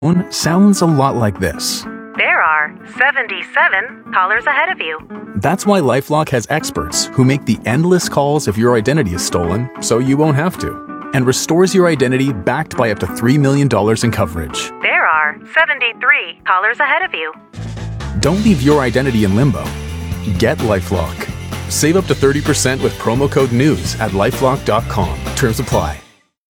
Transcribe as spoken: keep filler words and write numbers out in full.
sounds a lot like this. There are seventy-seven callers ahead of you. That's why LifeLock has experts who make the endless calls if your identity is stolen so you won't have to, and restores your identity backed by up to three million dollars in coverage. There are seventy-three callers ahead of you. Don't leave your identity in limbo. Get LifeLock. Save up to thirty percent with promo code NEWS at lifelock dot com. Terms apply.